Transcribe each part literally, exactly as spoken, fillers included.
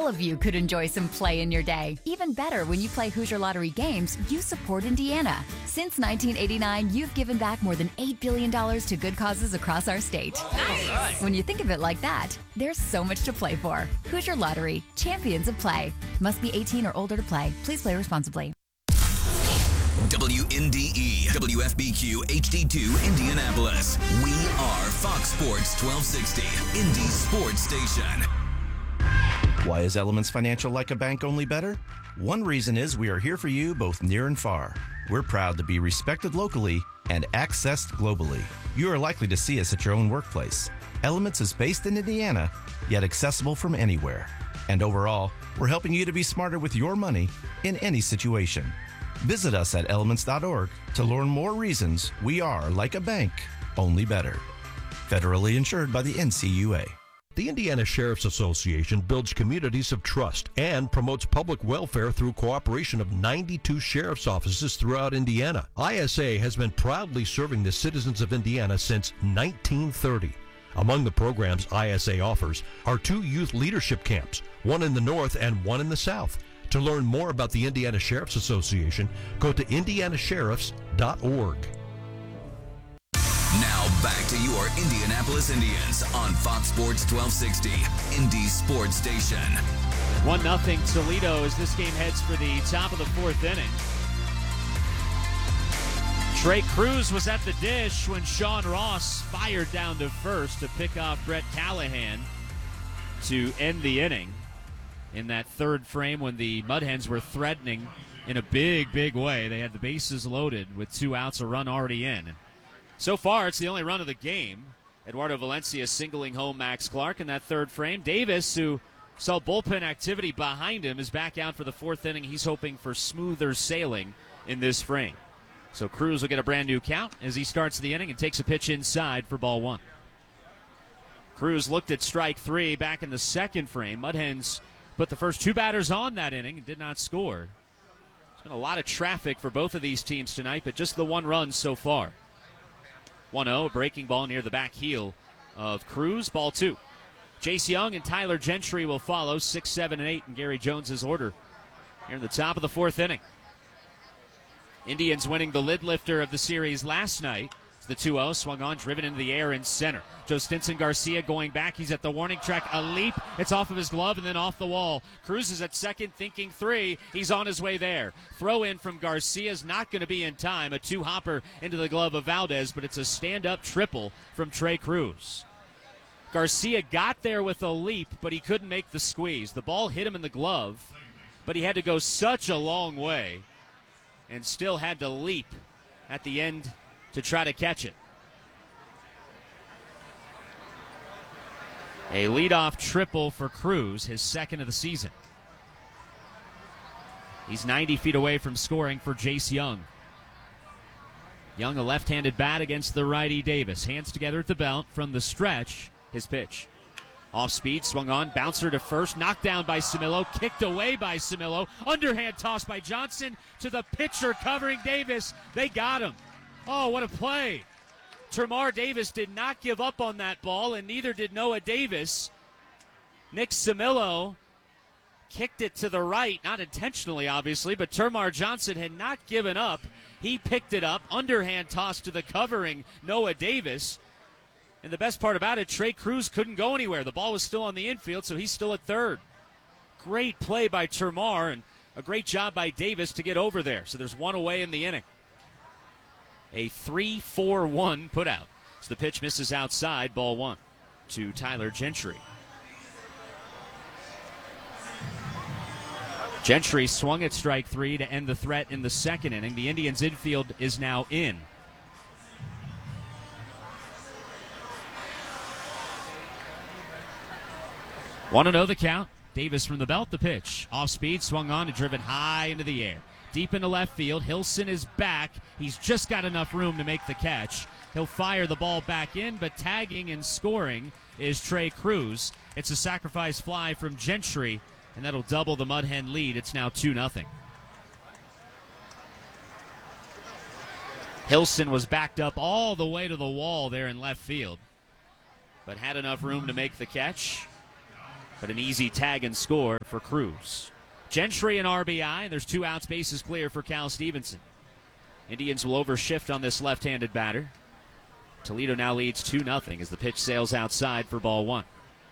of you could enjoy some play in your day. Even better, when you play Hoosier Lottery games, you support Indiana. Since nineteen eighty-nine, you've given back more than eight billion dollars to good causes across our state. Nice. When you think of it like that, there's so much to play for. Hoosier Lottery, champions of play. Must be eighteen or older to play. Please play responsibly. W N D E, W F B Q H D two, Indianapolis. We are Fox Sports twelve sixty, Indy Sports Station. Why is Elements Financial like a bank, only better? One reason is we are here for you both near and far. We're proud to be respected locally and accessed globally. You are likely to see us at your own workplace. Elements is based in Indiana, yet accessible from anywhere. And overall, we're helping you to be smarter with your money in any situation. Visit us at elements dot org to learn more reasons we are like a bank, only better. Federally insured by the N C U A. The Indiana Sheriff's Association builds communities of trust and promotes public welfare through cooperation of ninety-two sheriff's offices throughout Indiana. I S A has been proudly serving the citizens of Indiana since nineteen thirty. Among the programs I S A offers are two youth leadership camps, one in the north and one in the south. To learn more about the Indiana Sheriff's Association, go to indiana sheriffs dot org. Now back to your Indianapolis Indians on Fox Sports twelve sixty, Indy Sports Station. one nothing Toledo as this game heads for the top of the fourth inning. Trey Cruz was at the dish when Sean Ross fired down to first to pick off Brett Callahan to end the inning. In that third frame when the Mud Hens were threatening in a big, big way. They had the bases loaded with two outs, a run already in. So far, it's the only run of the game. Eduardo Valencia singling home Max Clark in that third frame. Davis, who saw bullpen activity behind him, is back out for the fourth inning. He's hoping for smoother sailing in this frame. So Cruz will get a brand new count as he starts the inning and takes a pitch inside for ball one. Cruz looked at strike three back in the second frame. Mud Hens put the first two batters on that inning and did not score. There's been a lot of traffic for both of these teams tonight, but just the one run so far. one oh, a breaking ball near the back heel of Cruz. Ball two. Jace Young and Tyler Gentry will follow, six, seven, and eight in Gary Jones's order here in the top of the fourth inning. Indians winning the lid lifter of the series last night. The two oh swung on, driven into the air in center. Joe Stinson Garcia going back. He's at the warning track. A leap. It's off of his glove and then off the wall. Cruz is at second, thinking three. He's on his way there. Throw in from Garcia is not going to be in time. A two-hopper into the glove of Valdez, but it's a stand-up triple from Trey Cruz. Garcia got there with a leap, but he couldn't make the squeeze. The ball hit him in the glove, but he had to go such a long way and still had to leap at the end to try to catch it. A leadoff triple for Cruz, his second of the season. He's ninety feet away from scoring for Jace Young. Young, a left-handed bat against the righty Davis. Hands together at the belt from the stretch. His pitch. Off speed, swung on, bouncer to first, knocked down by Camilo, kicked away by Camilo, underhand toss by Johnson to the pitcher covering Davis. They got him. Oh, what a play. Termarr Davis did not give up on that ball, and neither did Noah Davis. Nick Camilo kicked it to the right, not intentionally, obviously, but Termarr Johnson had not given up. He picked it up, underhand toss to the covering Noah Davis. And the best part about it, Trey Cruz couldn't go anywhere. The ball was still on the infield, so he's still at third. Great play by Termarr, and a great job by Davis to get over there. So there's one away in the inning. A three four one put out. So the pitch misses outside, ball one to Tyler Gentry. Gentry swung at strike three to end the threat in the second inning. The Indians' infield is now in. Want to know the count? Davis from the belt, the pitch. Off speed, swung on and driven high into the air. Deep into left field. Hilson is back. He's just got enough room to make the catch. He'll fire the ball back in, but tagging and scoring is Trey Cruz. It's a sacrifice fly from Gentry, and that'll double the Mud Hen lead. It's now two nothing. Hilson was backed up all the way to the wall there in left field, but had enough room to make the catch. but an easy tag and score for Cruz. Gentry an R B I, and there's two outs, bases clear for Cal Stevenson. Indians will overshift on this left-handed batter. Toledo now leads two nothing as the pitch sails outside for ball one.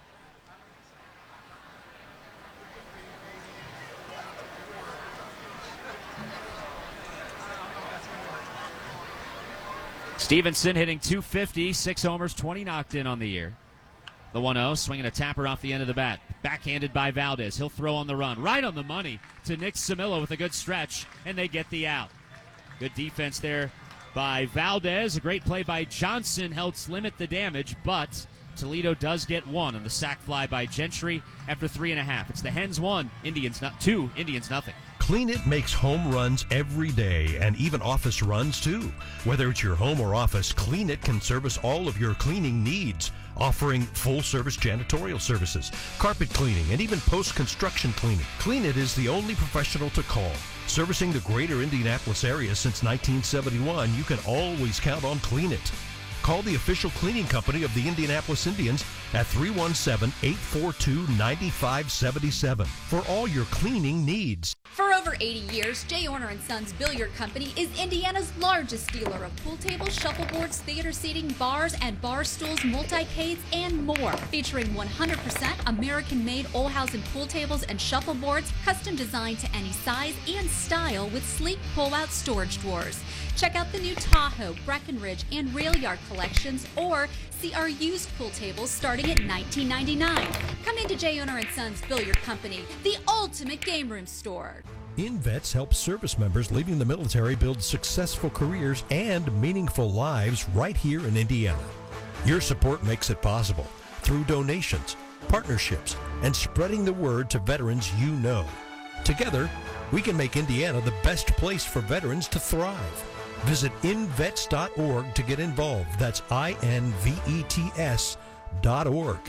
Stevenson hitting two fifty, six homers, twenty knocked in on the year. The one oh, swinging a tapper off the end of the bat. Backhanded by Valdez. He'll throw on the run. Right on the money to Nick Samilla with a good stretch, and they get the out. Good defense there by Valdez. A great play by Johnson helps limit the damage, but Toledo does get one on the sac fly by Gentry after three and a half. It's the Hens one, Indians not two, Indians nothing. Clean It makes home runs every day and even office runs too. Whether it's your home or office, Clean It can service all of your cleaning needs, offering full-service janitorial services, carpet cleaning, and even post-construction cleaning. Clean It is the only professional to call. Servicing the greater Indianapolis area since nineteen seventy-one, you can always count on Clean It. Call the official cleaning company of the Indianapolis Indians at three one seven, eight four two, nine five seven seven for all your cleaning needs. For over eighty years, J. Orner and Sons Billiard Company is Indiana's largest dealer of pool tables, shuffleboards, theater seating, bars, and bar stools, multicades, and more. Featuring one hundred percent American-made Olhausen pool tables and shuffleboards, custom designed to any size and style with sleek pull-out storage drawers. Check out the new Tahoe, Breckenridge, and Rail Yard collections, or see our used pool tables starting at nineteen ninety-nine dollars. Come into J. Orner and Sons Billiard Company, the ultimate game room store. InVets helps service members leaving the military build successful careers and meaningful lives right here in Indiana. Your support makes it possible through donations, partnerships, and spreading the word to veterans you know. Together, we can make Indiana the best place for veterans to thrive. Visit invets dot org to get involved. That's I N V E T S dot org.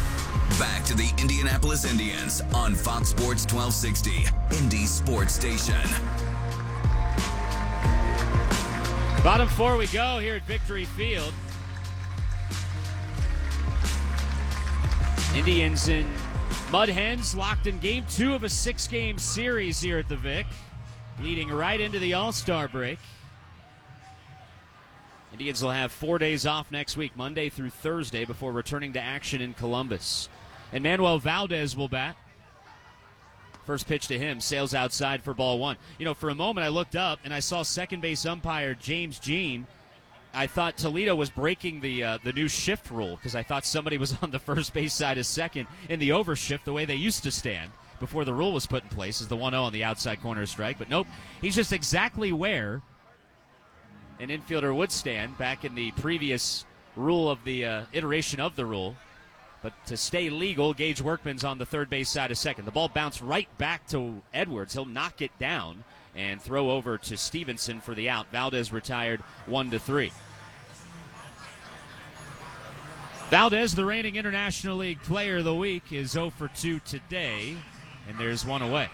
Back to the Indianapolis Indians on Fox Sports twelve sixty, Indy Sports Station. Bottom four we go here at Victory Field. Indians and Mud Hens locked in game two of a six-game series here at the Vic, leading right into the All-Star break. Indians will have four days off next week, Monday through Thursday, before returning to action in Columbus. And Manuel Valdez will bat. First pitch to him, sails outside for ball one. You know, for a moment I looked up and I saw second base umpire James Jean. I thought Toledo was breaking the uh, the new shift rule because I thought somebody was on the first base side of second in the overshift the way they used to stand before the rule was put in place as the one oh on the outside corner strike. But nope, he's just exactly where an infielder would stand back in the previous rule of the uh, iteration of the rule. But to stay legal, Gage Workman's on the third base side of second. The ball bounced right back to Edwards. He'll knock it down and throw over to Stevenson for the out. Valdez retired one to three. Valdez, the reigning International League Player of the Week, is oh for two today, and there's one away.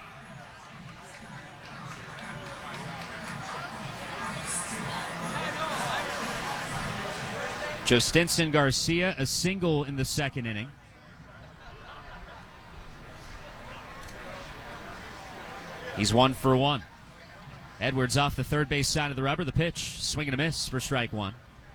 Justinson Garcia, a single in the second inning. He's one for one. Edwards off the third base side of the rubber. The pitch, swing and a miss for strike one.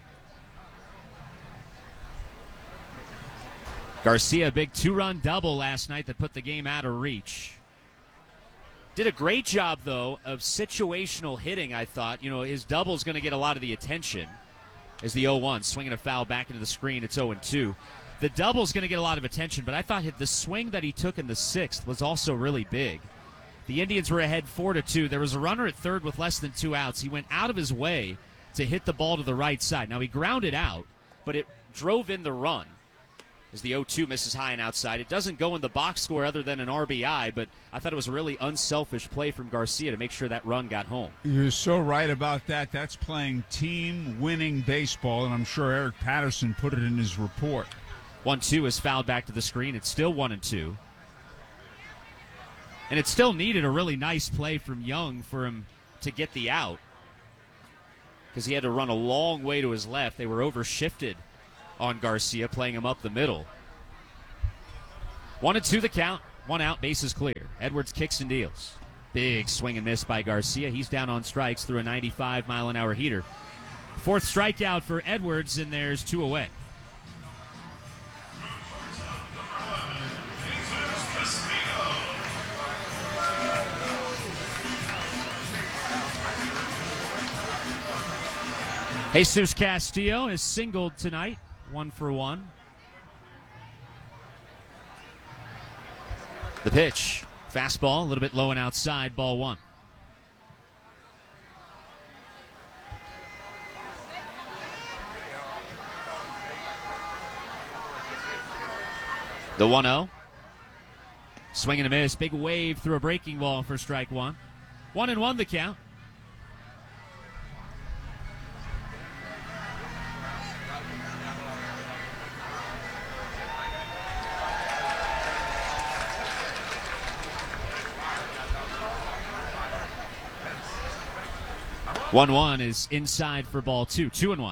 Garcia, a big two-run double last night that put the game out of reach. Did a great job, though, of situational hitting, I thought. You know, his double's going to get a lot of the attention. As the oh one, swinging a foul back into the screen, it's oh two. The double's going to get a lot of attention, but I thought the swing that he took in the sixth was also really big. The Indians were ahead four to two. There was a runner at third with less than two outs. He went out of his way to hit the ball to the right side. Now, he grounded out, but it drove in the run. As the oh two misses high and outside. It doesn't go in the box score other than an R B I, but I thought it was a really unselfish play from Garcia to make sure that run got home. You're so right about that. That's playing team-winning baseball, and I'm sure Eric Patterson put it in his report. one two is fouled back to the screen. It's still one and two. And it still needed a really nice play from Young for him to get the out because he had to run a long way to his left. They were overshifted on Garcia, playing him up the middle. One and two the count. One out, bases clear. Edwards kicks and deals. Big swing and miss by Garcia. He's down on strikes through a ninety-five mile an hour heater. Fourth strikeout for Edwards, and there's two away. Jesus Castillo is singled tonight, one for one. The pitch, fastball, a little bit low and outside, ball one. The one oh. Swing and a miss, big wave through a breaking ball for strike one. One and one the count. one one is inside for ball two. two and one.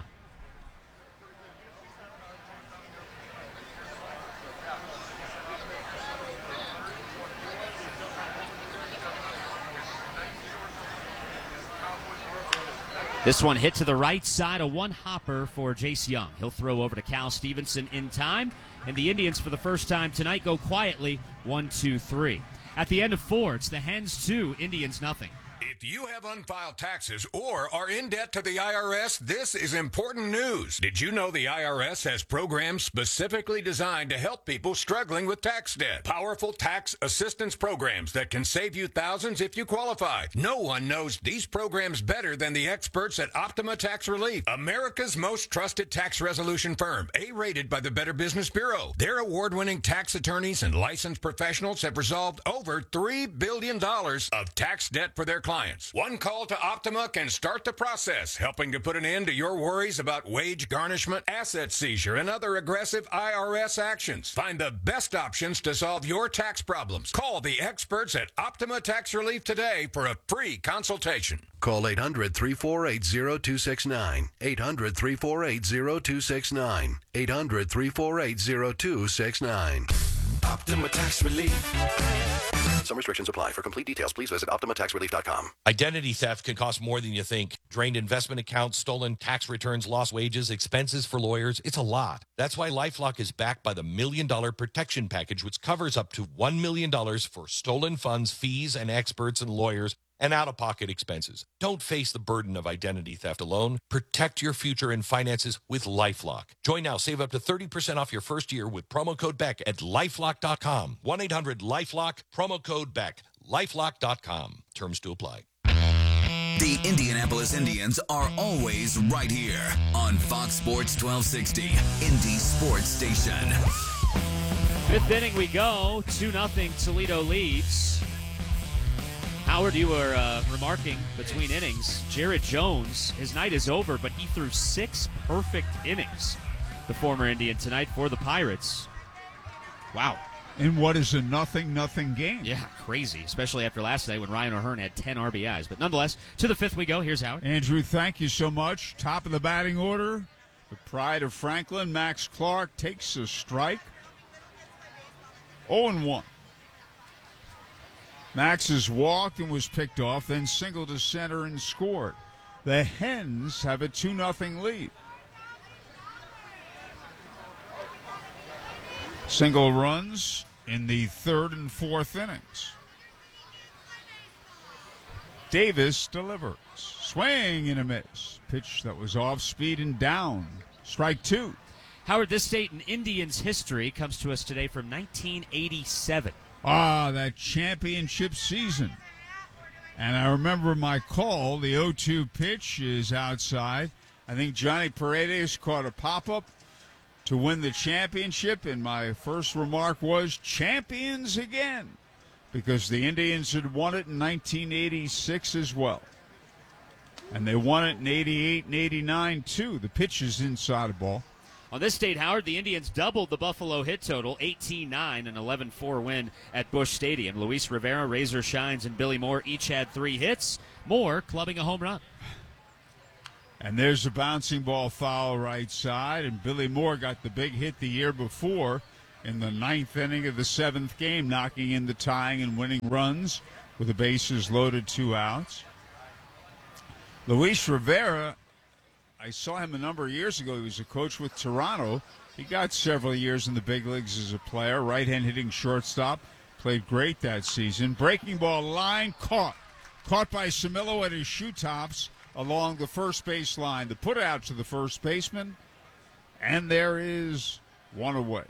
This one hit to the right side, a one-hopper for Jace Young. He'll throw over to Cal Stevenson in time, and the Indians for the first time tonight go quietly, one two three. At the end of four, it's the Hens two, Indians nothing. If you have unfiled taxes or are in debt to the I R S, this is important news. Did you know the I R S has programs specifically designed to help people struggling with tax debt? Powerful tax assistance programs that can save you thousands if you qualify. No one knows these programs better than the experts at Optima Tax Relief, America's most trusted tax resolution firm, A-rated by the Better Business Bureau. Their award-winning tax attorneys and licensed professionals have resolved over three billion dollars of tax debt for their clients. One call to Optima can start the process, helping to put an end to your worries about wage garnishment, asset seizure, and other aggressive I R S actions. Find the best options to solve your tax problems. Call the experts at Optima Tax Relief today for a free consultation. Call eight hundred, three four eight, zero two six nine. eight hundred, three four eight, zero two six nine. eight hundred, three four eight, zero two six nine. Optima Tax Relief. Some restrictions apply. For complete details, please visit Optima Tax Relief dot com. Identity theft can cost more than you think. Drained investment accounts, stolen tax returns, lost wages, expenses for lawyers. It's a lot. That's why LifeLock is backed by the Million Dollar Protection Package, which covers up to one million dollars for stolen funds, fees, and experts and lawyers, and out-of-pocket expenses. Don't face the burden of identity theft alone. Protect your future and finances with LifeLock. Join now. Save up to thirty percent off your first year with promo code Beck at lifelock dot com. one eight hundred LifeLock, promo code Beck. lifelock dot com. Terms to apply. The Indianapolis Indians are always right here on Fox Sports twelve sixty, Indy Sports Station. Fifth inning we go. two nothing Toledo leads. Howard, you were uh, remarking between innings, Jared Jones, his night is over, but he threw six perfect innings, the former Indian tonight for the Pirates. Wow. In what is a nothing-nothing game. Yeah, crazy, especially after last night when Ryan O'Hearn had ten R B Is. But nonetheless, to the fifth we go. Here's Howard. Andrew, thank you so much. Top of the batting order, the pride of Franklin, Max Clark takes a strike. oh and one. Max has walked and was picked off, then singled to center and scored. The Hens have a two nothing lead. Single runs in the third and fourth innings. Davis delivers. Swing and a miss. Pitch that was off speed and down. Strike two. Howard, this date in Indians history comes to us today from nineteen eighty-seven. Ah, that championship season. And I remember my call, the oh two pitch is outside. I think Johnny Paredes caught a pop-up to win the championship, and my first remark was, champions again, because the Indians had won it in nineteen eighty-six as well. And they won it in eighty-eight and eighty-nine, too. The pitch is inside the ball. On this date, Howard, the Indians doubled the Buffalo hit total, eighteen nine, an eleven four win at Busch Stadium. Luis Rivera, Razor Shines, and Billy Moore each had three hits, Moore clubbing a home run. And there's a bouncing ball foul right side, and Billy Moore got the big hit the year before in the ninth inning of the seventh game, knocking in the tying and winning runs with the bases loaded, two outs. Luis Rivera, I saw him a number of years ago. He was a coach with Toronto. He got several years in the big leagues as a player, right-hand hitting shortstop. Played great that season. Breaking ball line, caught. Caught by Camilo at his shoe tops along the first base line. The put out to the first baseman, and there is one away.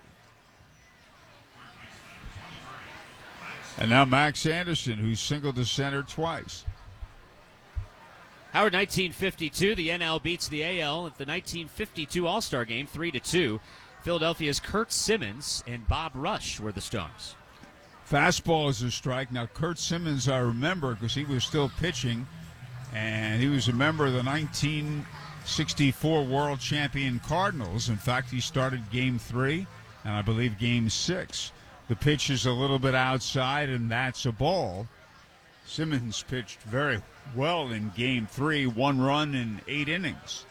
And now Max Anderson, who singled to center twice. Howard, nineteen fifty-two, the N L beats the A L at the nineteen fifty-two All-Star Game, three to two. Philadelphia's Kurt Simmons and Bob Rush were the stars. Fastball is a strike. Now, Kurt Simmons, I remember because he was still pitching, and he was a member of the nineteen sixty-four World Champion Cardinals. In fact, he started Game three, and I believe Game six. The pitch is a little bit outside, and that's a ball. Simmons pitched very well in Game three, one run in eight innings.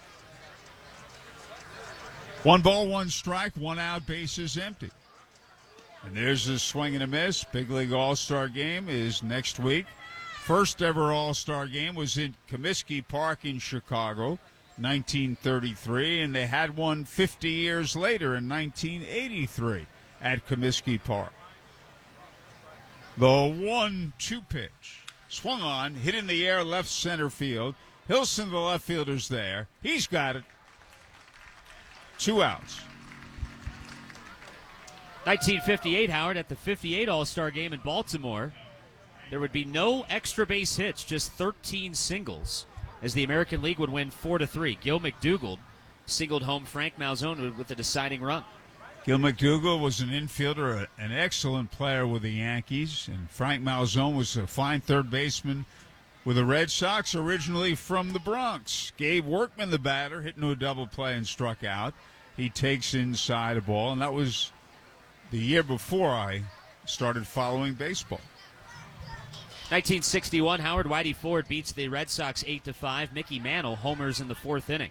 One ball, one strike, one out, bases empty. And there's a swing and a miss. Big League All-Star Game is next week. First ever All-Star Game was in Comiskey Park in Chicago, nineteen thirty-three, and they had one fifty years later in nineteen eighty-three at Comiskey Park. The one two pitch. Swung on, hit in the air, left center field. Hilson, the left fielder's there. He's got it. Two outs. nineteen fifty-eight, Howard, at the fifty-eight All-Star Game in Baltimore, there would be no extra base hits, just thirteen singles, as the American League would win four to three. Gil McDougald singled home Frank Malzone with the deciding run. Gil McDougald was an infielder, an excellent player with the Yankees, and Frank Malzone was a fine third baseman with the Red Sox, originally from the Bronx. Gabe Workman, the batter, hit into a double play and struck out. He takes inside a ball, and that was the year before I started following baseball. nineteen sixty-one, Howard, Whitey Ford beats the Red Sox eight to five. Mickey Mantle homers in the fourth inning.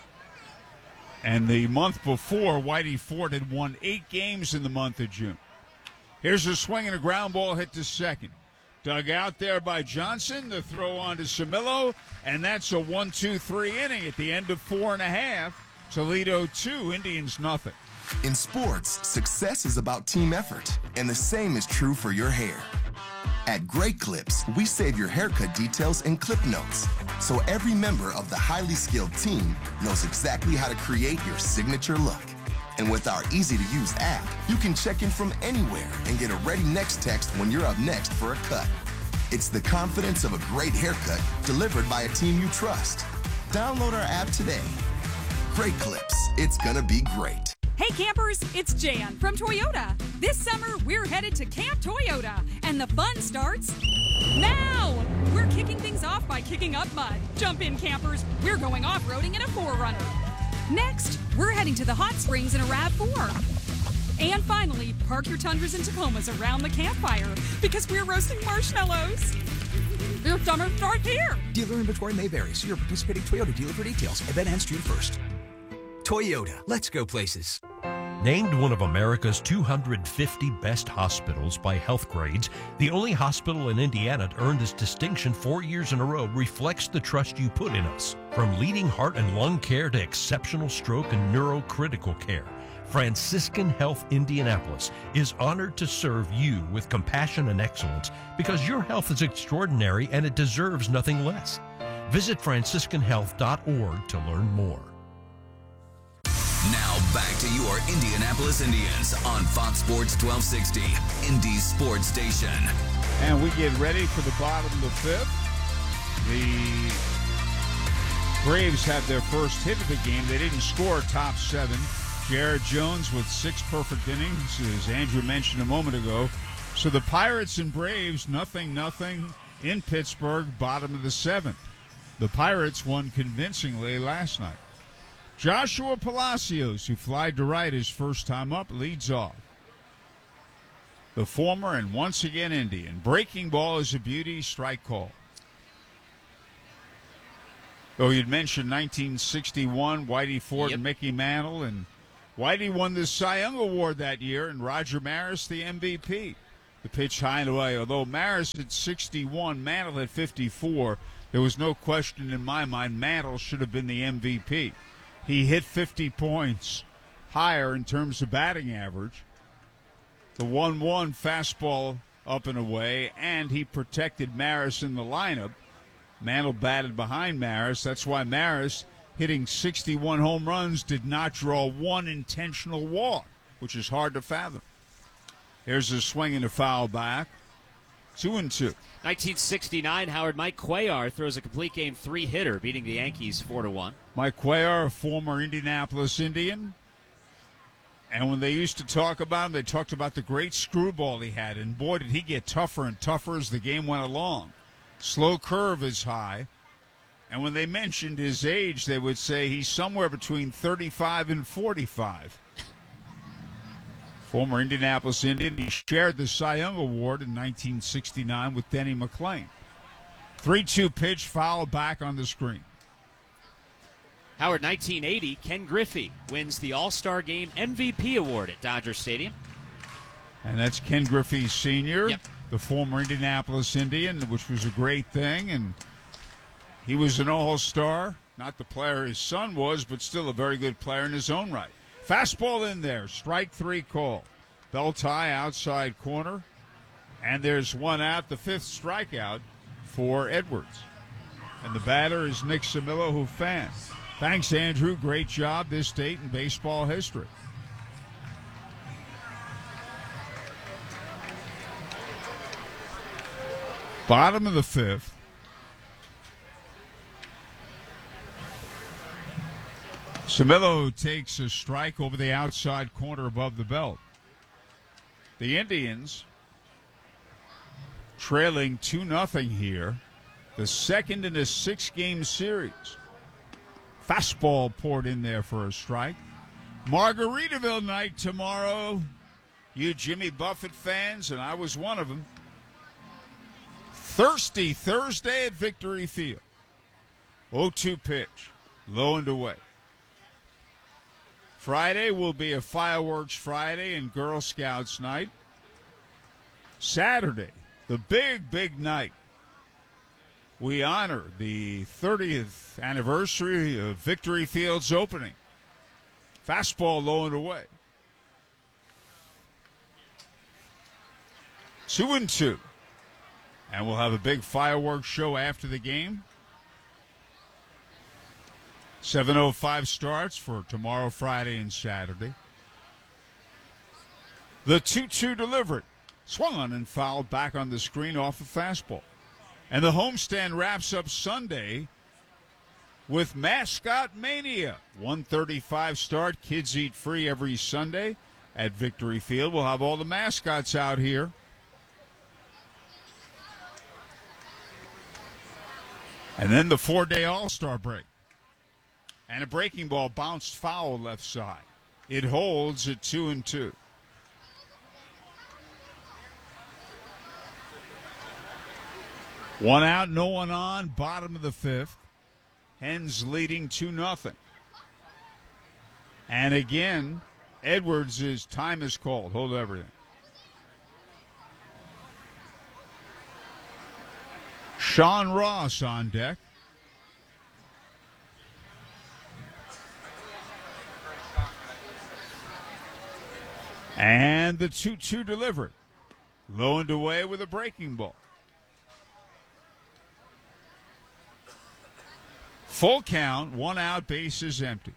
And the month before, Whitey Ford had won eight games in the month of June. Here's a swing and a ground ball hit to second. Dug out there by Johnson. The throw on to Camilo. And that's a one two three inning at the end of four and a half. Toledo two, Indians nothing. In sports, success is about team effort. And the same is true for your hair. At Great Clips, we save your haircut details in clip notes, so every member of the highly skilled team knows exactly how to create your signature look. And with our easy-to-use app, you can check in from anywhere and get a ready next text when you're up next for a cut. It's the confidence of a great haircut delivered by a team you trust. Download our app today. Great Clips. It's gonna be great. Hey campers, it's Jan from Toyota. This summer, we're headed to Camp Toyota, and the fun starts now! We're kicking things off by kicking up mud. Jump in, campers. We're going off-roading in a four runner. Next, we're heading to the hot springs in a RAV four. And finally, park your Tundras and Tacomas around the campfire because we're roasting marshmallows. Your summer starts here. Dealer inventory may vary. See your participating Toyota dealer for details. Event ends June first. Toyota, let's go places. Named one of America's two hundred fifty best hospitals by Healthgrades, the only hospital in Indiana to earn this distinction four years in a row reflects the trust you put in us. From leading heart and lung care to exceptional stroke and neurocritical care, Franciscan Health Indianapolis is honored to serve you with compassion and excellence because your health is extraordinary and it deserves nothing less. Visit franciscan health dot org to learn more. Now back to your Indianapolis Indians on Fox Sports twelve sixty, Indy's sports station. And we get ready for the bottom of the fifth. The Braves had their first hit of the game. They didn't score top seven. Jared Jones with six perfect innings, as Andrew mentioned a moment ago. So the Pirates and Braves, nothing, nothing in Pittsburgh, bottom of the seventh. The Pirates won convincingly last night. Joshua Palacios, who flied to right his first time up, leads off. The former and once again Indian. Breaking ball is a beauty, strike call. Though you'd mentioned nineteen sixty-one, Whitey Ford yep. and Mickey Mantle, and Whitey won the Cy Young Award that year, and Roger Maris the M V P. The pitch high and away. Although Maris had sixty-one, Mantle had fifty-four, there was no question in my mind Mantle should have been the M V P. He hit fifty points higher in terms of batting average. The one one fastball up and away, and he protected Maris in the lineup. Mantle batted behind Maris. That's why Maris, hitting sixty-one home runs, did not draw one intentional walk, which is hard to fathom. Here's a swing and a foul back. Two and two. nineteen sixty-nine, Howard, Mike Cuellar throws a complete game three-hitter, beating the Yankees four to one. Mike Cuellar, a former Indianapolis Indian. And when they used to talk about him, they talked about the great screwball he had. And boy, did he get tougher and tougher as the game went along. Slow curve is high. And when they mentioned his age, they would say he's somewhere between thirty-five and forty-five. Former Indianapolis Indian. He shared the Cy Young Award in nineteen sixty-nine with Denny McLain. three two pitch, foul back on the screen. Howard, nineteen eighty, Ken Griffey wins the All-Star Game M V P award at Dodger Stadium. And that's Ken Griffey Senior, yep. The former Indianapolis Indian, which was a great thing. And he was an All-Star, not the player his son was, but still a very good player in his own right. Fastball in there, strike three call. Belt high, outside corner. And there's one out, the fifth strikeout for Edwards. And the batter is Nick Samillo, who fans. Thanks, Andrew. Great job this date in baseball history. Bottom of the fifth. Samillo takes a strike over the outside corner above the belt. The Indians trailing two nothing here. The second in a six-game series. Fastball poured in there for a strike. Margaritaville night tomorrow. You Jimmy Buffett fans, and I was one of them. Thirsty Thursday at Victory Field. oh two pitch. Low and away. Friday will be a fireworks Friday and Girl Scouts night. Saturday, the big, big night. We honor the thirtieth anniversary of Victory Field's opening. Fastball low and away. Two and two. And we'll have a big fireworks show after the game. seven oh five starts for tomorrow, Friday, and Saturday. The two two delivered. Swung on and fouled back on the screen off a fastball. And the homestand wraps up Sunday with Mascot Mania. one thirty-five start. Kids eat free every Sunday at Victory Field. We'll have all the mascots out here. And then the four-day All-Star break. And a breaking ball bounced foul left side. It holds at two and two. One out, no one on, bottom of the fifth. Hens leading two nothing. And again, Edwards' time is called. Hold everything. Sean Ross on deck. And the two two delivered. Low and away with a breaking ball. Full count, one out, bases empty.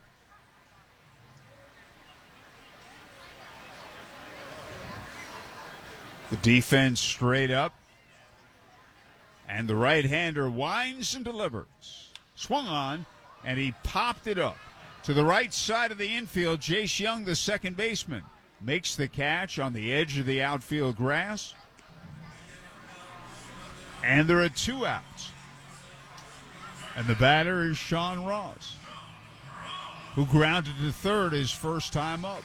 The defense straight up. And the right-hander winds and delivers. Swung on, and he popped it up. To the right side of the infield, Jace Young, the second baseman, makes the catch on the edge of the outfield grass. And there are two outs. And the batter is Sean Ross, who grounded to third his first time up.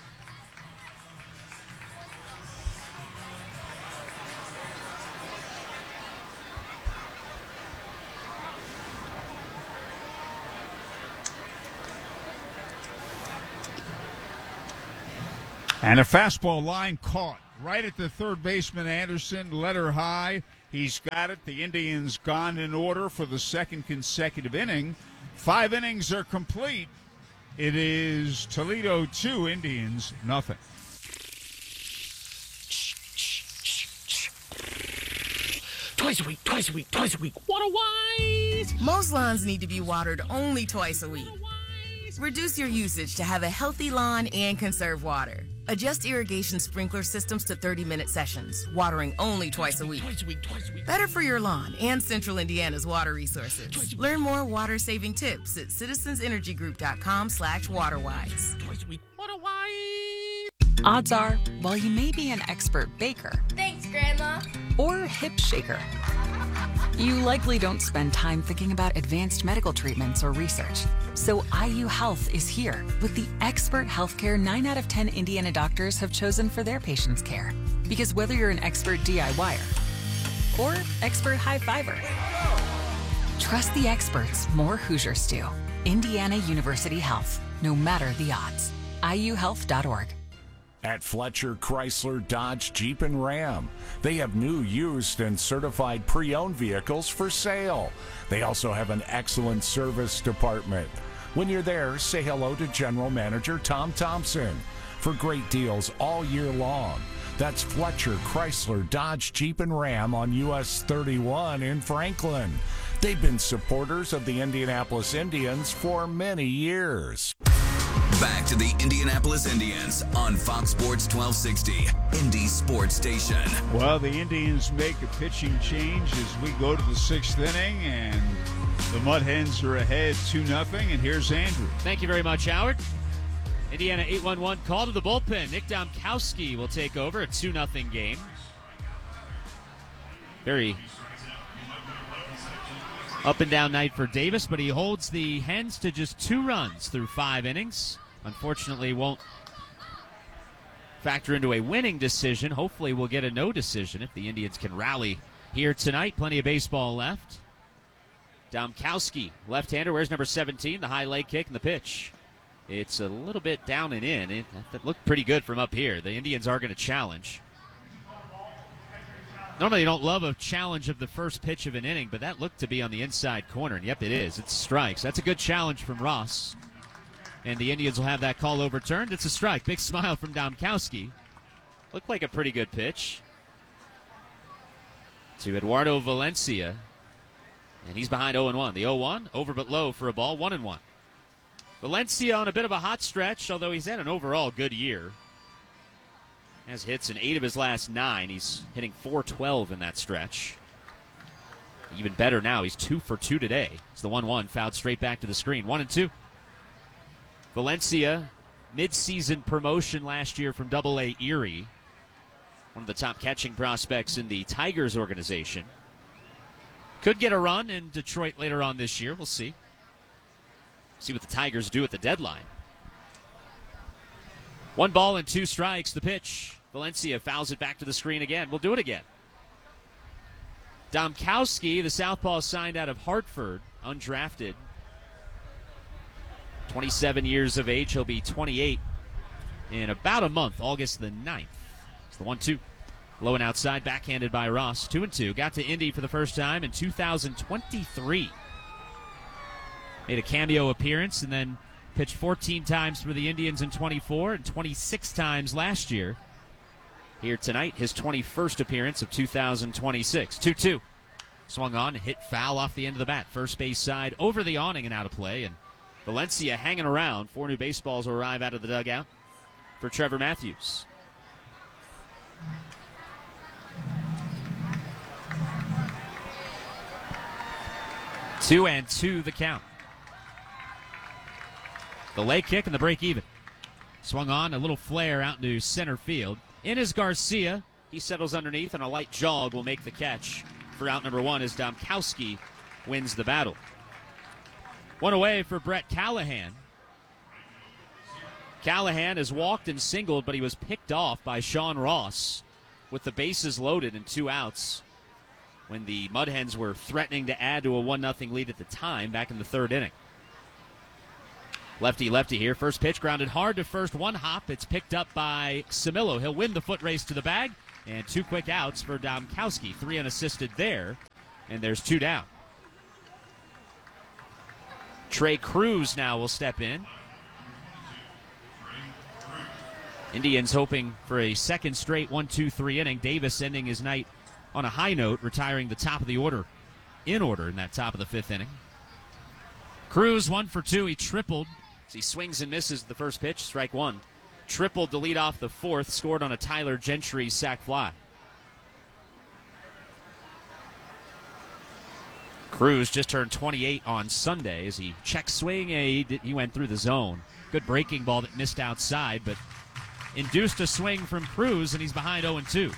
And a fastball line caught right at the third baseman, Anderson, let her high. He's got it. The Indians gone in order for the second consecutive inning. Five innings are complete. It is Toledo two, Indians nothing. Twice a week, twice a week, twice a week. Water wise! Most lawns need to be watered only twice a week. Reduce your usage to have a healthy lawn and conserve water. Adjust irrigation sprinkler systems to thirty-minute sessions, watering only twice a week. Twice a week, twice a week. Better for your lawn and Central Indiana's water resources. Learn more water-saving tips at citizensenergygroup.com slash waterwise. Twice a week. Water wise! Odds are, while you may be an expert baker. Thanks, Grandma. Or hip shaker, you likely don't spend time thinking about advanced medical treatments or research. So I U Health is here with the expert healthcare nine out of ten Indiana doctors have chosen for their patients' care. Because whether you're an expert DIYer or expert high-fiver, trust the experts more Hoosiers do. Indiana University Health, no matter the odds. I U health dot org. At Fletcher Chrysler Dodge Jeep and Ram, they have new, used, and certified pre-owned vehicles for sale. They also have an excellent service department. When you're there, say hello to General Manager Tom Thompson for great deals all year long. That's Fletcher Chrysler Dodge Jeep and Ram on U S thirty-one in Franklin. They've been supporters of the Indianapolis Indians for many years. Back to the Indianapolis Indians on Fox Sports twelve sixty, Indy Sports Station. Well, the Indians make a pitching change as we go to the sixth inning, and the Mud Hens are ahead two nothing, and here's Andrew. Thank you very much, Howard. Indiana eight one one call to the bullpen. Nick Domkowski will take over a two nothing game. Very up and down night for Davis, but he holds the Hens to just two runs through five innings. Unfortunately, won't factor into a winning decision. Hopefully, we'll get a no decision if the Indians can rally here tonight. Plenty of baseball left. Domkowski, left-hander, wears number seventeen, the high leg kick and the pitch. It's a little bit down and in. It, that looked pretty good from up here. The Indians are going to challenge. Normally, you don't love a challenge of the first pitch of an inning, but that looked to be on the inside corner, and yep, it is. It's strikes. That's a good challenge from Ross. And the Indians will have that call overturned. It's a strike. Big smile from Domkowski. Looked like a pretty good pitch to Eduardo Valencia. And he's behind oh and one. The oh one, over but low for a ball, one and one. Valencia on a bit of a hot stretch, although he's had an overall good year. Has hits in eight of his last nine. He's hitting four twelve in that stretch. Even better now, he's two for two today. It's the one one, fouled straight back to the screen. One and two. Valencia, mid-season promotion last year from Double A Erie. One of the top catching prospects in the Tigers organization. Could get a run in Detroit later on this year. We'll see. See what the Tigers do at the deadline. One ball and two strikes, the pitch. Valencia fouls it back to the screen again. We'll do it again. Domkowski, the southpaw signed out of Hartford, undrafted. twenty-seven years of age. He'll be twenty-eight in about a month, August the ninth. It's the one two. Low and outside, backhanded by Ross. Two and two. Got to Indy for the first time in two thousand twenty-three. Made a cameo appearance and then pitched fourteen times for the Indians in twenty-four and twenty-six times last year. Here tonight, his twenty-first appearance of two thousand twenty-six. two two. Swung on, hit foul off the end of the bat. First base side, over the awning and out of play. And Valencia hanging around. Four new baseballs will arrive out of the dugout for Trevor Matthews. Two and two the count. The leg kick and the break even. Swung on, a little flare out into center field. In is Garcia. He settles underneath, and a light jog will make the catch for out number one as Domkowski wins the battle. One away for Brett Callahan. Callahan has walked and singled, but he was picked off by Sean Ross with the bases loaded and two outs when the Mud Hens were threatening to add to a one nothing lead at the time back in the third inning. Lefty, lefty here. First pitch grounded hard to first. One hop. It's picked up by Camilo. He'll win the foot race to the bag. And two quick outs for Domkowski. Three unassisted there. And there's two down. Trey Cruz now will step in. Indians hoping for a second straight one two three inning. Davis ending his night on a high note, retiring the top of the order, in order in that top of the fifth inning. Cruz one for two. He tripled as he swings and misses the first pitch. Strike one. Tripled to lead off the fourth. Scored on a Tyler Gentry sac fly. Cruz just turned twenty-eight on Sunday as he check swing. He, did, he went through the zone. Good breaking ball that missed outside, but induced a swing from Cruz, and he's behind oh and two.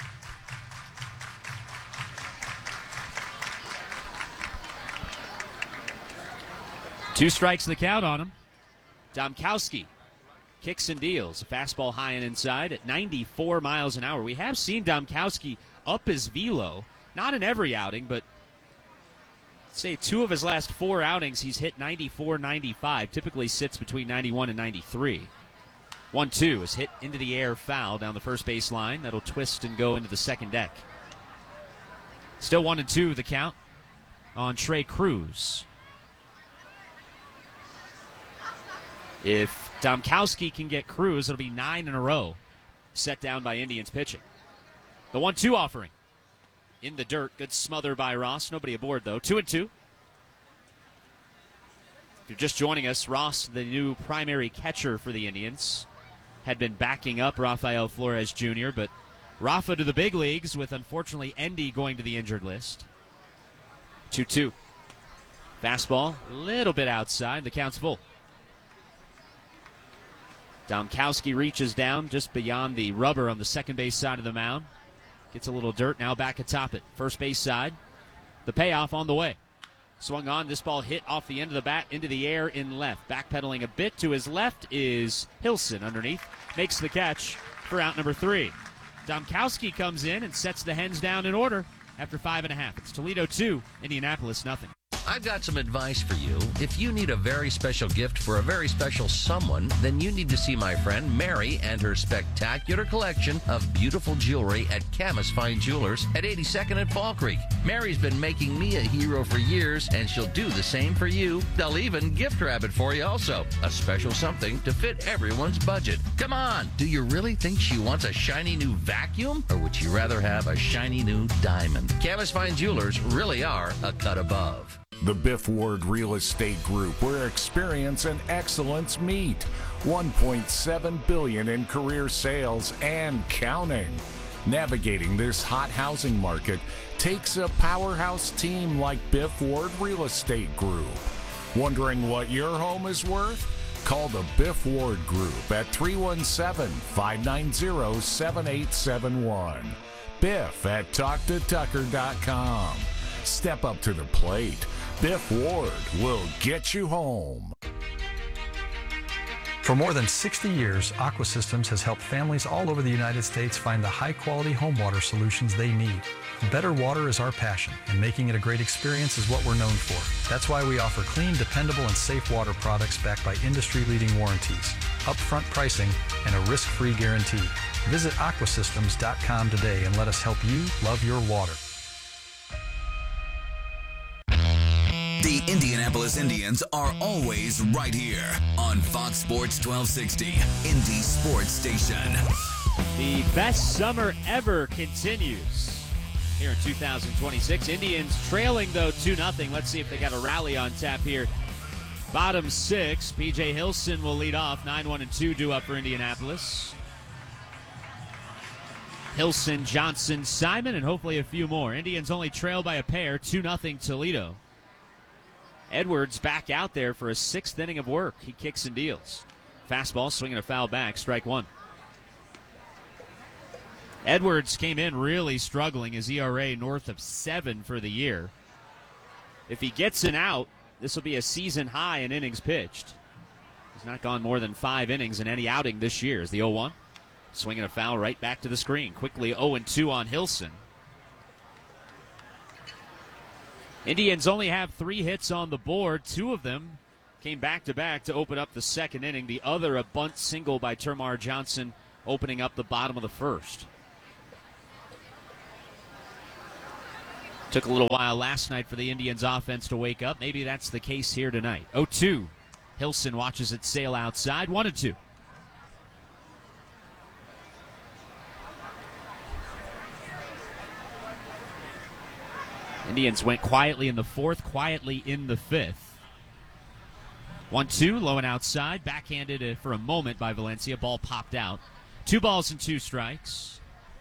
Two strikes the count on him. Domkowski kicks and deals. A fastball high and inside at ninety-four miles an hour. We have seen Domkowski up his velo, not in every outing, but say two of his last four outings he's hit ninety-four, ninety-five. Typically sits between ninety-one and ninety-three. one two is hit into the air, foul down the first base line. That'll twist and go into the second deck. Still one and two the count on Trey Cruz. If Domkowski can get Cruz, it'll be nine in a row set down by Indians pitching. The one two offering in the dirt. Good smother by Ross. Nobody aboard, though. Two and two. If you're just joining us, Ross, the new primary catcher for the Indians, had been backing up Rafael Flores Junior, but Rafa to the big leagues with, unfortunately, Endy going to the injured list. two two. Fastball, a little bit outside. The count's full. Domkowski reaches down just beyond the rubber on the second base side of the mound. Gets a little dirt, now back atop it. First base side. The payoff on the way. Swung on, this ball hit off the end of the bat into the air in left. Backpedaling a bit to his left is Hilson underneath. Makes the catch for out number three. Domkowski comes in and sets the hens down in order after five and a half. It's Toledo two, Indianapolis nothing. I've got some advice for you. If you need a very special gift for a very special someone, then you need to see my friend Mary and her spectacular collection of beautiful jewelry at Camus Fine Jewelers at eighty-second and Fall Creek. Mary's been making me a hero for years, and she'll do the same for you. They'll even gift wrap it for you also. A special something to fit everyone's budget. Come on, do you really think she wants a shiny new vacuum, or would you rather have a shiny new diamond? Camus Fine Jewelers really are a cut above. The Biff Ward Real Estate Group, where experience and excellence meet. one point seven billion dollars in career sales and counting. Navigating this hot housing market takes a powerhouse team like Biff Ward Real Estate Group. Wondering what your home is worth? Call the Biff Ward Group at three one seven, five nine zero, seven eight seven one. Biff at talk to tucker dot com. Step up to the plate. Biff Ward will get you home. For more than sixty years, Aqua Systems has helped families all over the United States find the high-quality home water solutions they need. Better water is our passion, and making it a great experience is what we're known for. That's why we offer clean, dependable, and safe water products backed by industry-leading warranties, upfront pricing, and a risk-free guarantee. Visit aqua systems dot com today and let us help you love your water. The Indianapolis Indians are always right here on Fox Sports twelve sixty, Indy Sports Station. The best summer ever continues here in two thousand twenty-six. Indians trailing, though, two nothing. Let's see if they got a rally on tap here. Bottom six, P J Hilson will lead off. nine one and two due up for Indianapolis. Hilson, Johnson, Simon, and hopefully a few more. Indians only trail by a pair, two nothing Toledo. Edwards back out there for a sixth inning of work. He kicks and deals. Fastball, swinging a foul back, strike one. Edwards came in really struggling, his E R A north of seven for the year. If he gets an out, this will be a season high in innings pitched. He's not gone more than five innings in any outing this year. Is the oh one. Swinging a foul right back to the screen. Quickly oh and two on Hilson. Indians only have three hits on the board, two of them came back-to-back to open up the second inning. The other, a bunt single by Termarr Johnson, opening up the bottom of the first. Took a little while last night for the Indians offense to wake up. Maybe that's the case here tonight. oh two. Hilson watches it sail outside. one and two. Indians went quietly in the fourth, quietly in the fifth. one two, low and outside. Backhanded for a moment by Valencia. Ball popped out. Two balls and two strikes.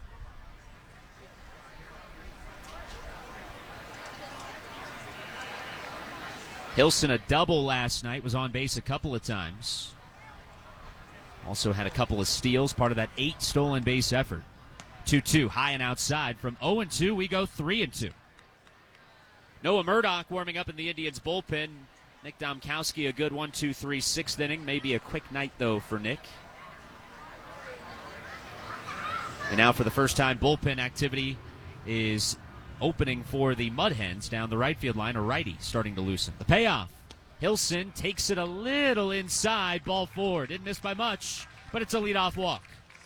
Hilson, a double last night, was on base a couple of times. Also had a couple of steals, part of that eight stolen base effort. two two, high and outside. From oh and two, we go three and two. Noah Murdoch warming up in the Indians' bullpen. Nick Domkowski, a good one, two, three, sixth inning. Maybe a quick night, though, for Nick. And now for the first time, bullpen activity is opening for the Mud Hens down the right field line. A righty starting to loosen. The payoff. Hilson takes it a little inside. Ball four. Didn't miss by much, but it's a leadoff walk.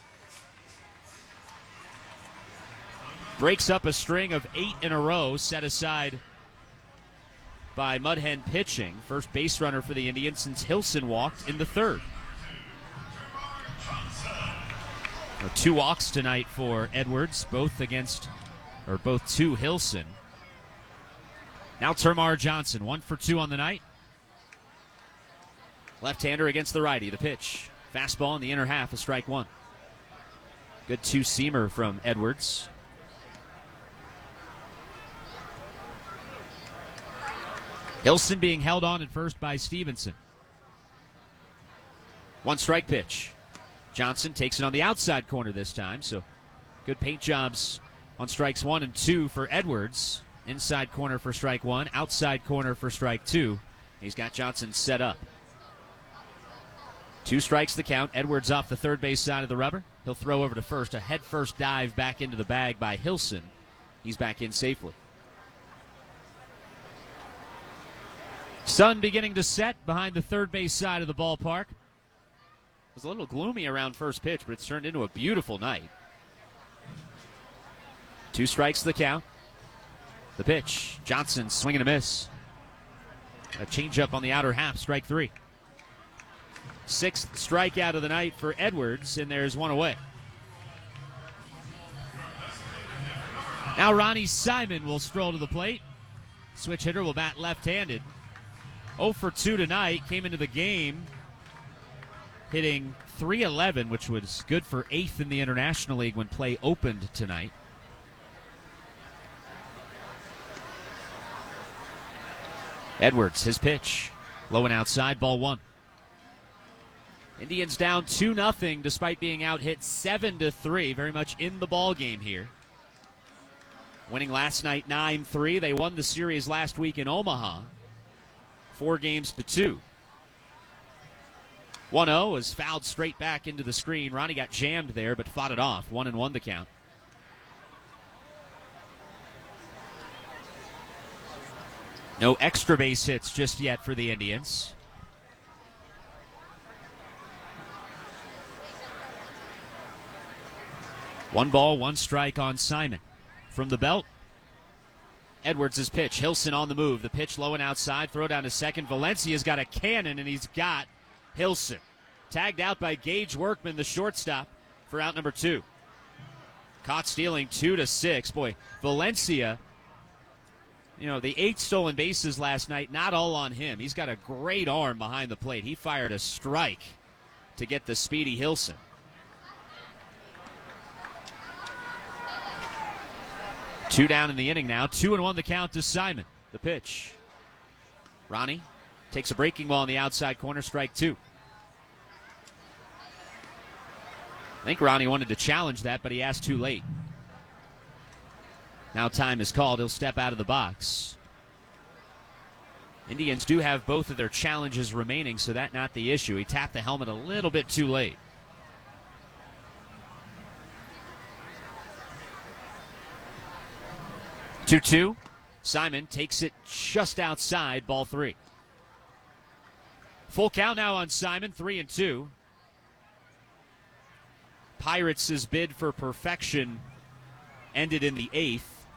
Breaks up a string of eight in a row set aside by Mud Hen pitching. First base runner for the Indians since Hilson walked in the third. Two walks tonight for Edwards, both against, or both to Hilson. Now Termarr Johnson, one for two on the night. Left-hander against the righty. The pitch. Fastball in the inner half, a strike one. Good two-seamer from Edwards. Hilson being held on at first by Stevenson. One strike pitch. Johnson takes it on the outside corner this time, so good paint jobs on strikes one and two for Edwards. Inside corner for strike one, outside corner for strike two. He's got Johnson set up. Two strikes the count. Edwards off the third base side of the rubber. He'll throw over to first. A head-first dive back into the bag by Hilson. He's back in safely. Sun beginning to set behind the third base side of the ballpark. It was a little gloomy around first pitch, but it's turned into a beautiful night. Two strikes the count. The pitch. Johnson swinging a miss. A changeup on the outer half, strike three. Sixth strikeout of the night for Edwards, and there's one away. Now Ronnie Simon will stroll to the plate. Switch hitter will bat left-handed. oh for two tonight, came into the game hitting three eleven, which was good for eighth in the International League when play opened tonight. Edwards, his pitch. Low and outside, ball one. Indians down two nothing despite being out hit seven to three, very much in the ball game here. Winning last night nine three. They won the series last week in Omaha. Four games to two. one oh was fouled straight back into the screen. Ronnie got jammed there, but fought it off. One and one the count. No extra base hits just yet for the Indians. One ball, one strike on Simon. From the belt, Edwards' pitch. Hilson on the move. The pitch low and outside. Throw down to second. Valencia's got a cannon, and he's got Hilson. Tagged out by Gage Workman, the shortstop, for out number two. Caught stealing two to six. Boy, Valencia, you know, the eight stolen bases last night, not all on him. He's got a great arm behind the plate. He fired a strike to get the speedy Hilson. Two down in the inning now. Two and one the count to Simon. The pitch. Ronnie takes a breaking ball in the outside corner. Strike two. I think Ronnie wanted to challenge that, but he asked too late. Now time is called. He'll step out of the box. Indians do have both of their challenges remaining, so that's not the issue. He tapped the helmet a little bit too late. two two. Simon takes it just outside, ball three. Full count now on Simon, three and two. Pirates' bid for perfection ended in the eighth.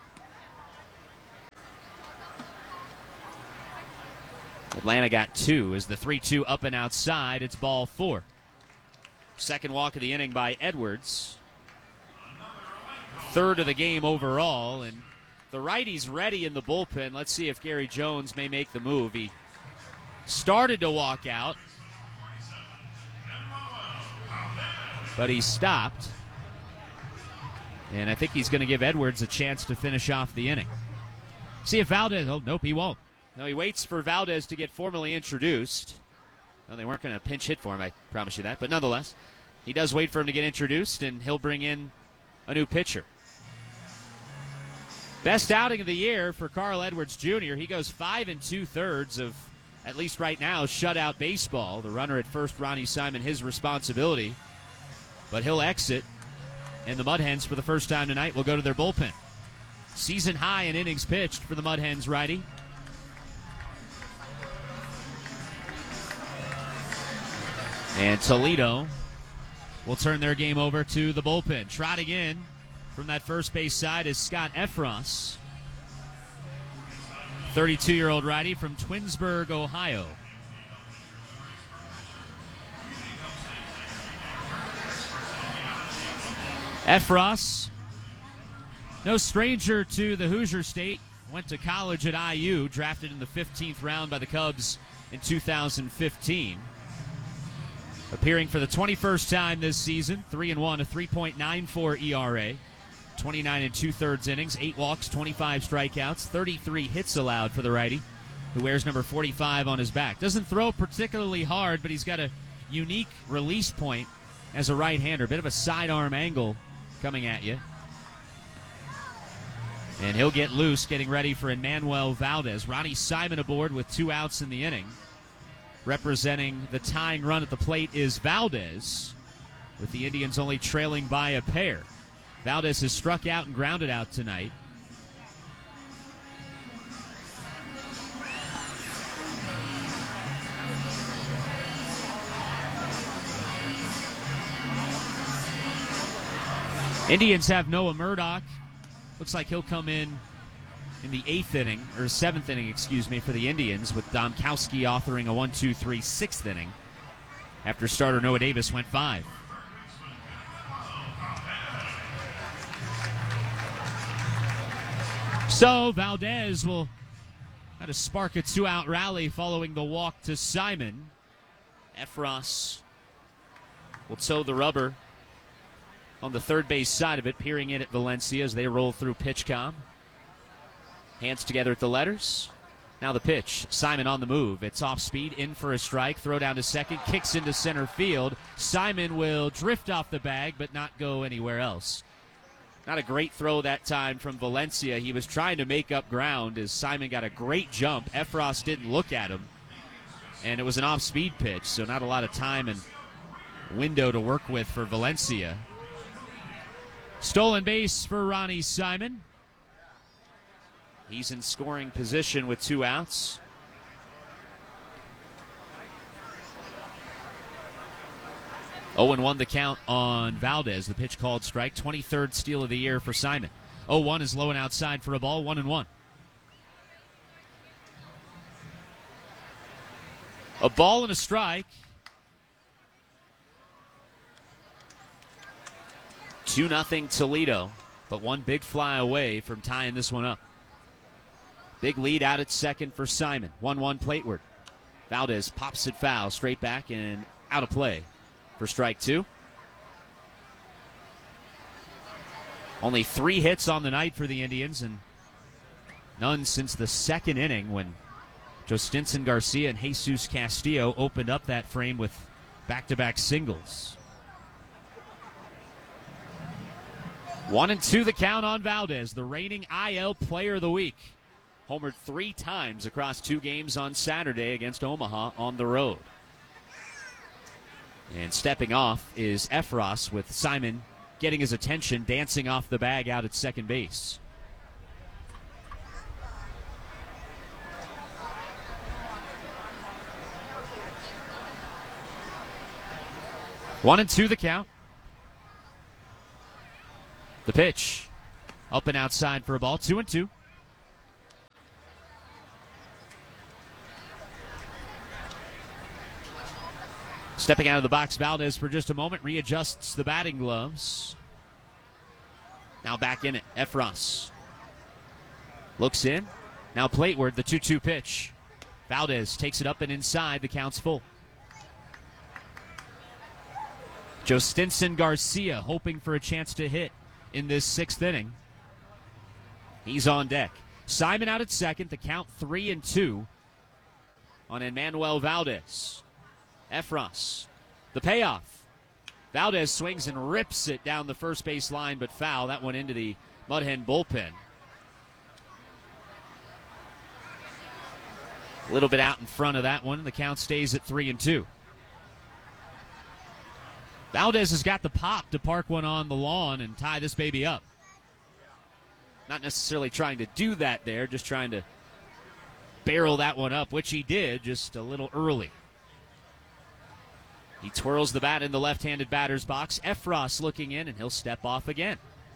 Atlanta got two as the three two up and outside. It's ball four. Second walk of the inning by Edwards. Third of the game overall, and the righty's ready in the bullpen. Let's see if Gary Jones may make the move. He started to walk out, but he stopped. And I think he's going to give Edwards a chance to finish off the inning. See if Valdez, oh, nope, he won't. No, he waits for Valdez to get formally introduced. No, they weren't going to pinch hit for him, I promise you that. But nonetheless, he does wait for him to get introduced, and he'll bring in a new pitcher. Best outing of the year for Carl Edwards Junior He goes five and two-thirds of, at least right now, shutout baseball. The runner at first, Ronnie Simon, his responsibility. But he'll exit, and the Mud Hens, for the first time tonight, will go to their bullpen. Season high in innings pitched for the Mud Hens righty. And Toledo will turn their game over to the bullpen. Trotting in from that first base side is Scott Effross, thirty-two-year-old righty from Twinsburg, Ohio. Effross, no stranger to the Hoosier State, went to college at I U, drafted in the fifteenth round by the Cubs in two thousand fifteen. Appearing for the twenty-first time this season, three and one, a three point nine four E R A, twenty-nine and two-thirds innings, eight walks, twenty-five strikeouts, thirty-three hits allowed for the righty, who wears number forty-five on his back. Doesn't throw particularly hard, but he's got a unique release point as a right-hander. Bit of a sidearm angle coming at you. And he'll get loose, getting ready for Emmanuel Valdez. Ronnie Simon aboard with two outs in the inning. Representing the tying run at the plate is Valdez, with the Indians only trailing by a pair. Valdez has struck out and grounded out tonight. Indians have Noah Murdoch. Looks like he'll come in in the eighth inning, or seventh inning, excuse me, for the Indians, with Domkowski authoring a one two three sixth inning after starter Noah Davis went five. So Valdez will try to spark a two-out rally following the walk to Simon. Effross will toe the rubber on the third base side of it, peering in at Valencia as they roll through PitchCom. Hands together at the letters. Now the pitch. Simon on the move. It's off speed, in for a strike. Throw down to second, kicks into center field. Simon will drift off the bag, but not go anywhere else. Not a great throw that time from Valencia. He was trying to make up ground as Simon got a great jump. Effross didn't look at him, and it was an off-speed pitch, so not a lot of time and window to work with for Valencia. Stolen base for Ronnie Simon. He's in scoring position with two outs. oh and one the count on Valdez. The pitch called strike. twenty-third steal of the year for Simon. oh one is low and outside for a ball. one and one. A ball and a strike. two nothing Toledo, but one big fly away from tying this one up. Big lead out at second for Simon. one one plateward. Valdez pops it foul, straight back and out of play for strike two. Only three hits on the night for the Indians, and none since the second inning when Jostinson Garcia and Jesus Castillo opened up that frame with back-to-back singles. One and two the count on Valdez, the reigning I L Player of the Week. Homered three times across two games on Saturday against Omaha on the road. And stepping off is Effross, with Simon getting his attention, dancing off the bag out at second base. One and two the count. The pitch. Up and outside for a ball. Two and two. Stepping out of the box, Valdez for just a moment. Readjusts the batting gloves. Now back in it. Efros. Looks in. Now plateward, the two two pitch. Valdez takes it up and inside. The count's full. Jostinson Garcia hoping for a chance to hit in this sixth inning. He's on deck. Simon out at second. The count three and two on Emmanuel Valdez. Efros. The payoff. Valdez swings and rips it down the first base line, but foul. That one into the Mud Hen bullpen. A little bit out in front of that one. The count stays at three and two. Valdez has got the pop to park one on the lawn and tie this baby up. Not necessarily trying to do that there, just trying to barrel that one up, which he did just a little early. He twirls the bat in the left-handed batter's box. Efros looking in, and he'll step off again.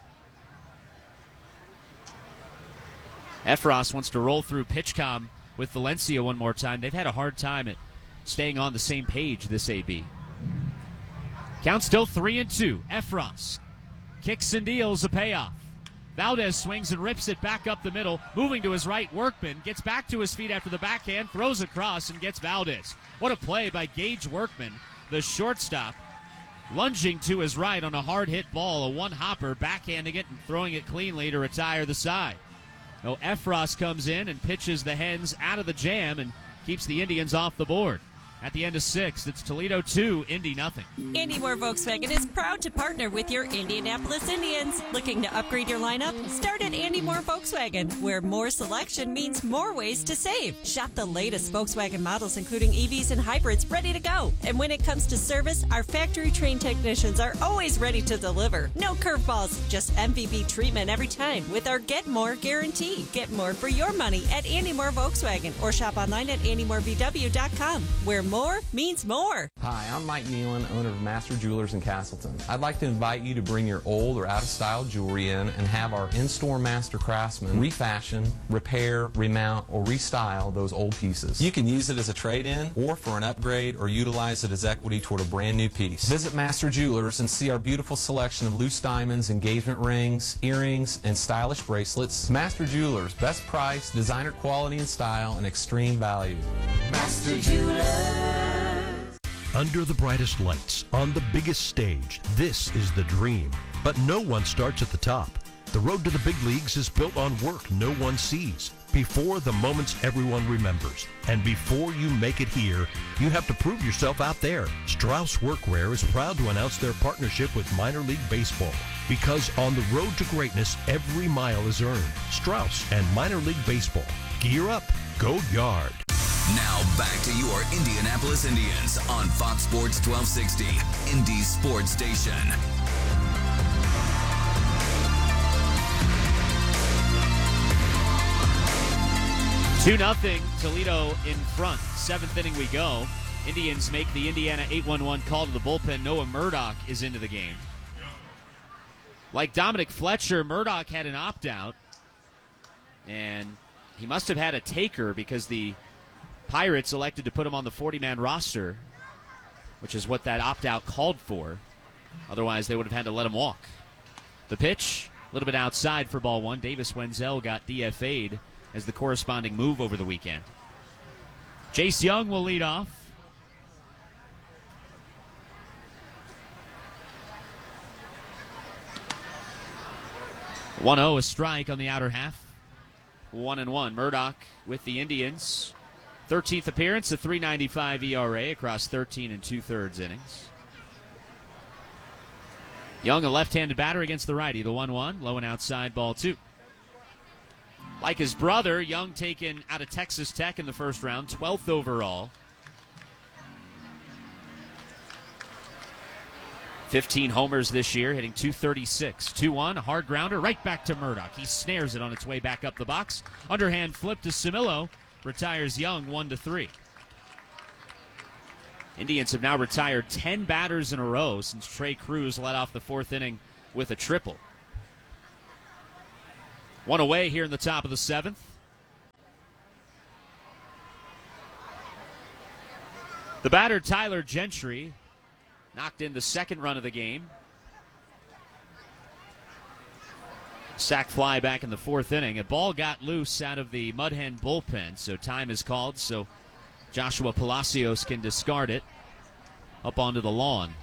Efros wants to roll through PitchCom with Valencia one more time. They've had a hard time at staying on the same page, this A B. Count still three and two. Efros kicks and deals a payoff. Valdez swings and rips it back up the middle. Moving to his right, Workman gets back to his feet after the backhand, throws across and gets Valdez. What a play by Gage Workman, the shortstop, lunging to his right on a hard hit ball, a one-hopper, backhanding it and throwing it cleanly to retire the side. No, Efros comes in and pitches the Hens out of the jam and keeps the Indians off the board. At the end of sixth, it's Toledo two, Indy nothing. Andy Moore Volkswagen is proud to partner with your Indianapolis Indians. Looking to upgrade your lineup? Start at Andy Moore Volkswagen, where more selection means more ways to save. Shop the latest Volkswagen models, including E Vs and hybrids, ready to go. And when it comes to service, our factory-trained technicians are always ready to deliver. No curveballs, just M V P treatment every time with our Get More guarantee. Get more for your money at Andy Moore Volkswagen, or shop online at andy moore v w dot com, where more means more. Hi, I'm Mike Nealon, owner of Master Jewelers in Castleton. I'd like to invite you to bring your old or out-of-style jewelry in and have our in-store master craftsmen refashion, repair, remount, or restyle those old pieces. You can use it as a trade-in or for an upgrade, or utilize it as equity toward a brand new piece. Visit Master Jewelers and see our beautiful selection of loose diamonds, engagement rings, earrings, and stylish bracelets. Master Jewelers, best price, designer quality and style, and extreme value. Master Jewelers. Under the brightest lights, on the biggest stage, this is the dream. But no one starts at the top. The road to the big leagues is built on work no one sees, before the moments everyone remembers. And before you make it here, you have to prove yourself out there. Strauss Workwear is proud to announce their partnership with Minor League Baseball. Because on the road to greatness, every mile is earned. Strauss and Minor League Baseball. Gear up. Go Yard. Now back to your Indianapolis Indians on Fox Sports twelve sixty, Indy's sports station. two nothing, Toledo in front. Seventh inning we go. Indians make the Indiana eight one one call to the bullpen. Noah Murdoch is into the game. Like Dominic Fletcher, Murdoch had an opt-out, and he must have had a taker because the Pirates elected to put him on the forty-man roster, which is what that opt-out called for. Otherwise, they would have had to let him walk. The pitch, a little bit outside for ball one. Davis Wenzel got D F A'd as the corresponding move over the weekend. Jace Young will lead off. one oh, a strike on the outer half. One and one. Murdoch with the Indians. thirteenth appearance, a three ninety-five E R A across thirteen and two-thirds innings. Young, a left-handed batter against the righty. The one one, low and outside, ball two. Like his brother, Young taken out of Texas Tech in the first round, twelfth overall. fifteen homers this year, hitting two thirty-six. two one, a hard grounder, right back to Murdoch. He snares it on its way back up the box. Underhand flip to Camilo. Retires Young one to three. Indians have now retired ten batters in a row since Trey Cruz led off the fourth inning with a triple. One away here in the top of the seventh. The batter, Tyler Gentry, knocked in the second run of the game. Sac fly back in the fourth inning. A ball got loose out of the Mud Hen bullpen, so time is called, so Joshua Palacios can discard it up onto the lawn.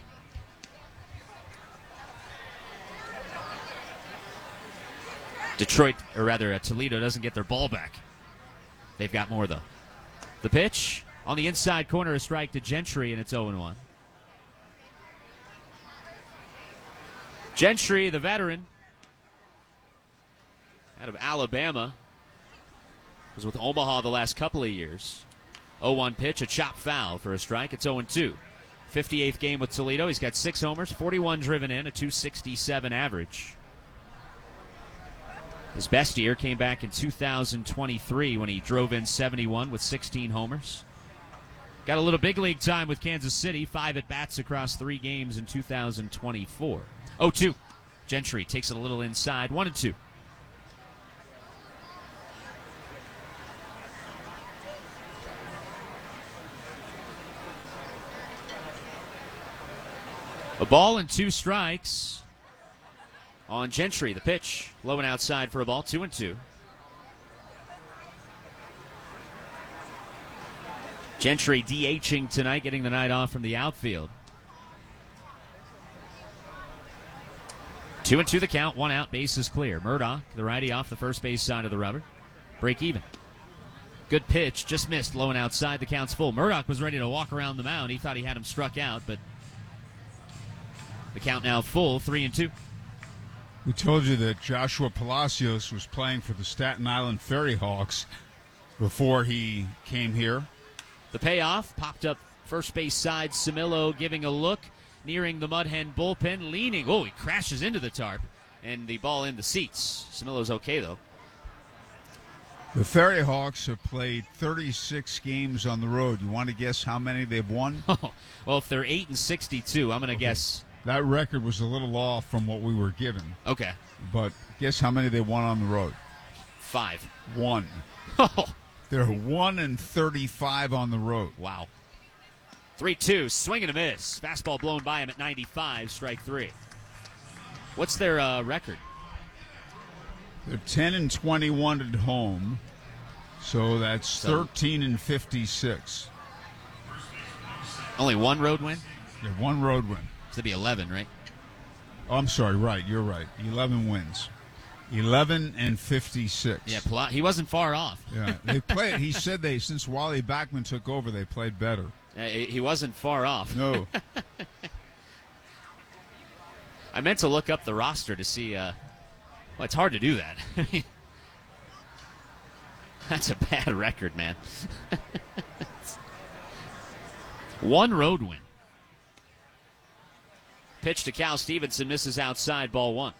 Detroit, or rather uh, Toledo, doesn't get their ball back. They've got more, though. The pitch on the inside corner, a strike to Gentry, and it's oh and one. Gentry, the veteran, out of Alabama, was with Omaha the last couple of years. oh one pitch, a chop foul for a strike. It's oh and two. fifty-eighth game with Toledo. He's got six homers, forty-one driven in, a two sixty-seven average. His best year came back in two thousand twenty-three when he drove in seventy-one with sixteen homers. Got a little big league time with Kansas City, five at-bats across three games in two thousand twenty-four. oh two. Gentry takes it a little inside, one and two. A ball and two strikes on Gentry. The pitch, low and outside for a ball, two and two. Gentry DHing tonight, getting the night off from the outfield. Two and two the count, one out, base is clear. Murdoch, the righty, off the first base side of the rubber. Break even. Good pitch, just missed, low and outside. The count's full. Murdoch was ready to walk around the mound. He thought he had him struck out, but the count now full, three and two. We told you that Joshua Palacios was playing for the Staten Island Ferry Hawks before he came here. The payoff, popped up first base side. Camilo giving a look, nearing the Mud Hen bullpen, leaning. Oh, he crashes into the tarp, and the ball in the seats. Camilo's okay, though. The Ferry Hawks have played thirty-six games on the road. You want to guess how many they've won? Oh, well, if they're eight and sixty-two, I'm going to okay. guess. That record was a little off from what we were given. Okay. But guess how many they won on the road? Five. One. Oh. They're one and thirty-five on the road. Wow. three two, swing and a miss. Fastball blown by him at ninety-five, strike three. What's their uh, record? They're ten and twenty-one at home, so that's so, thirteen and fifty-six. Only one road win? Yeah, one road win. So it'd be eleven, right? Oh, I'm sorry, right, you're right. eleven wins. eleven and fifty-six. Yeah, he wasn't far off. Yeah, they played. He said they, since Wally Backman took over, they played better. Uh, he wasn't far off. No. I meant to look up the roster to see. Uh, well, it's hard to do that. That's a bad record, man. One road win. Pitch to Cal Stevenson, misses outside, ball one.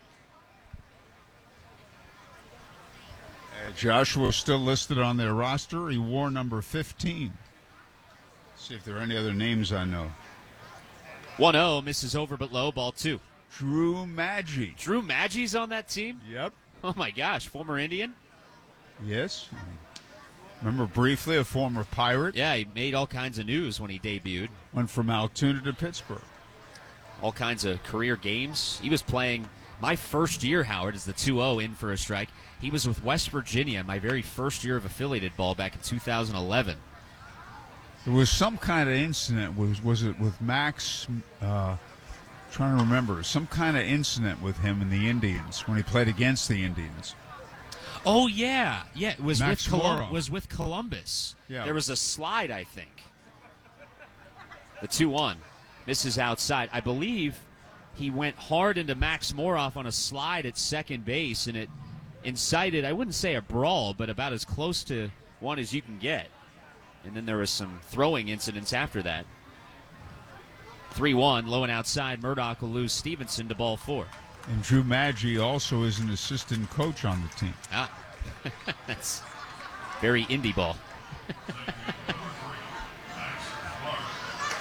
Uh, Joshua's still listed on their roster. He wore number fifteen. Let's see if there are any other names I know. one oh, misses over but low, ball two. Drew Maggi. Drew Maggi's on that team? Yep. Oh, my gosh, former Indian? Yes. Remember briefly a former Pirate? Yeah, he made all kinds of news when he debuted. Went from Altoona to Pittsburgh. All kinds of career games. He was playing my first year, Howard, as the two oh in for a strike. He was with West Virginia my very first year of affiliated ball back in two thousand eleven. There was some kind of incident. Was was it with Max? Uh, trying to remember. Some kind of incident with him and the Indians when he played against the Indians. Oh, yeah. Yeah, it was, Max with, Colum- was with Columbus. Yeah. There was a slide, I think. The two one. Misses outside. I believe he went hard into Max Moroff on a slide at second base, and it incited, I wouldn't say a brawl, but about as close to one as you can get. And then there was some throwing incidents after that. three one, low and outside. Murdoch will lose Stevenson to ball four. And Drew Maggi also is an assistant coach on the team. Ah, that's very indie ball.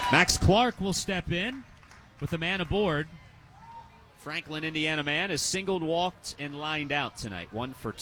Max Clark will step in with the man aboard. Franklin, Indiana man, is singled, walked, and lined out tonight. One for